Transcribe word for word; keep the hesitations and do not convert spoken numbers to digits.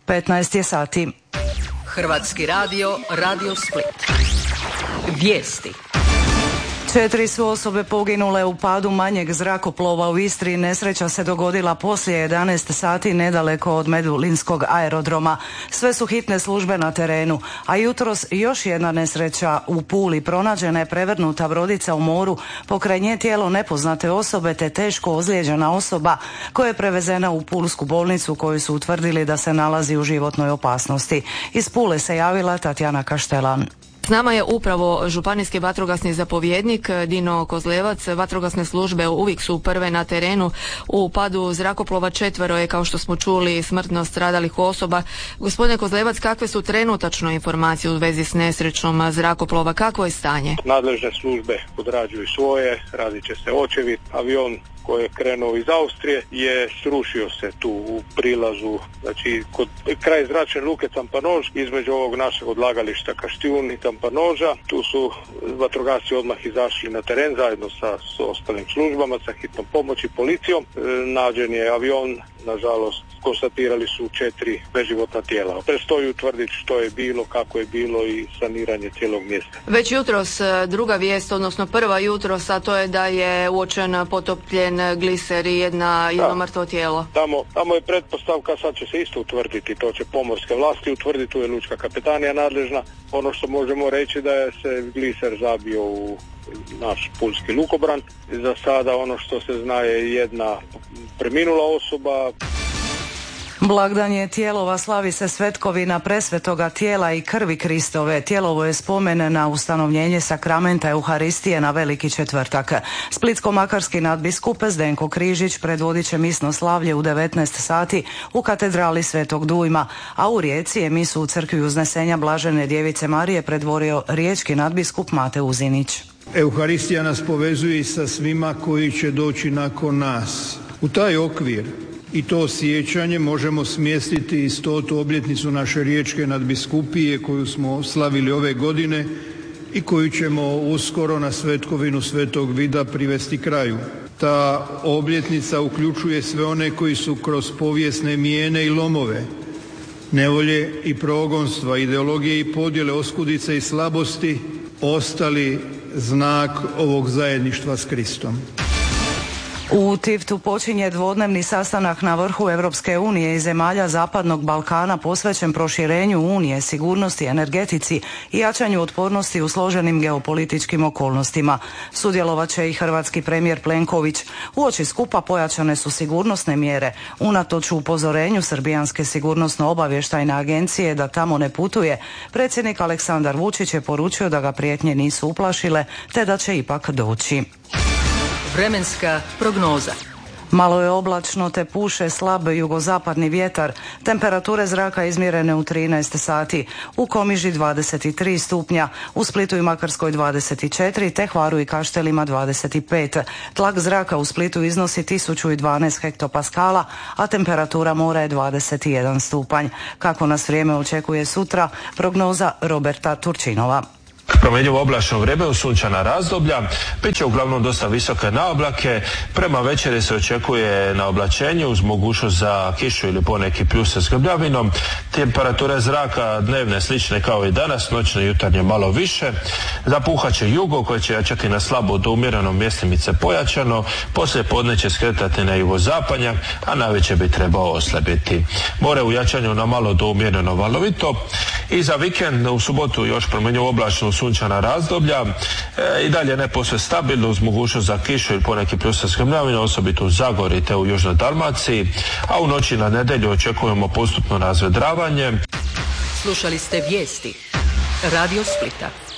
petnaest je sati. Hrvatski radio, Radio Split. Vijesti. Četiri su osobe poginule u padu manjeg zrakoplova u Istri. Nesreća se dogodila poslije jedanaest sati nedaleko od Medulinskog aerodroma. Sve su hitne službe na terenu, a jutros još jedna nesreća u Puli. Pronađena je prevrnuta brodica u moru, pokraj nje tijelo nepoznate osobe te teško ozlijeđena osoba koja je prevezena u pulsku bolnicu koju su utvrdili da se nalazi u životnoj opasnosti. Iz Pule se javila Tatjana Kaštelan. S nama je upravo županijski vatrogasni zapovjednik Dino Kozlevac. Vatrogasne službe uvijek su prve na terenu. U padu zrakoplova četvero je, kao što smo čuli, smrtno stradalih osoba. Gospodine Kozlevac, kakve su trenutačno informacije u vezi s nesrećom zrakoplova? Kakvo je stanje? Nadležne službe odrađuju svoje, radit će se očevid. Avion koji je krenuo iz Austrije je srušio se tu u prilazu, znači kod kraj zračne luke Tampanož, između ovog našeg odlagališta Kaštijun i Tampanoža. Tu su vatrogasci odmah izašli na teren zajedno sa, sa ostalim službama, sa hitnom pomoći, policijom. E, nađen je avion, nažalost konstatirali su četiri beživotna tijela. Predstoji utvrditi što je bilo, kako je bilo i saniranje cijelog mjesta. Već jutros druga vijest, odnosno prva jutros, a to je da je uočen potopljen gliser i jedna, jedno mrtvo tijelo. Tamo, tamo je pretpostavka, sad će se isto utvrditi, to će pomorske vlasti utvrditi, tu je lučka kapetanija nadležna. Ono što možemo reći da je se gliser zabio u naš pulski lukobran. Za sada ono što se zna je jedna preminula osoba. Blagdan je tijelova, slavi se svetkovina presvetoga tijela i krvi Kristove. Tijelovo je spomen na ustanovljenje sakramenta Euharistije na Veliki četvrtak. Splitsko-makarski nadbiskup Zdenko Križić predvodit će misno slavlje u devetnaest sati u katedrali Svetog Dujma, a u Rijeci je misu u crkvi Uznesenja Blažene Djevice Marije predvorio riječki nadbiskup Mate Uzinić. Euharistija nas povezuje i sa svima koji će doći nakon nas. U taj okvir i to sjećanje možemo smjestiti i stotu obljetnicu naše riječke nadbiskupije koju smo slavili ove godine i koju ćemo uskoro na svetkovinu Svetog Vida privesti kraju. Ta obljetnica uključuje sve one koji su kroz povijesne mijene i lomove, nevolje i progonstva, ideologije i podjele, oskudice i slabosti ostali znak ovog zajedništva s Kristom. U Tiftu počinje dvodnevni sastanak na vrhu Europske unije i zemalja Zapadnog Balkana posvećen proširenju Unije, sigurnosti, energetici i jačanju otpornosti u složenim geopolitičkim okolnostima. Sudjelovat će i hrvatski premijer Plenković. Uoči skupa pojačane su sigurnosne mjere. Unatoč upozorenju Srbijanske sigurnosno-obavještajne agencije da tamo ne putuje, predsjednik Aleksandar Vučić je poručio da ga prijetnje nisu uplašile te da će ipak doći. Vremenska prognoza. Malo je oblačno te puše slab jugozapadni vjetar. Temperature zraka izmjerene u trinaest sati. U Komiži dvadeset tri stupnja, u Splitu i Makarskoj dvadeset četiri, te Hvaru i Kaštelima dvadeset pet. Tlak zraka u Splitu iznosi tisuću dvanaest hektopaskala, a temperatura mora je dvadeset jedan stupanj. Kako nas vrijeme očekuje sutra, prognoza Roberta Turčinova. Promjenjivo oblačno vrijeme uz sunčana razdoblja, bit će uglavnom dosta visoke naoblake, prema večeri se očekuje na oblačenje uz mogućnost za kišu ili poneki pljusek s grmljavinom, temperature zraka dnevne slične kao i danas, noćne i jutarnje malo više, zapuhat će jugo koje će jačati na slabo do umjereno, mjestimice pojačano, poslije podne će skretati na jugozapadnjak, a najveće bi trebao oslabiti. More u jačanju na malo do umjereno valovito i za vikend u subotu još promjenjivo oblačno sunčana razdoblja, e, i dalje ne posve stabilno uz mogućnost za kišu ili poneki pljusek s grmljavinom, osobito u Zagori te u Južnoj Dalmaciji, a u noći na nedjelju očekujemo postupno razvedravanje. Slušali ste vijesti Radio Splita.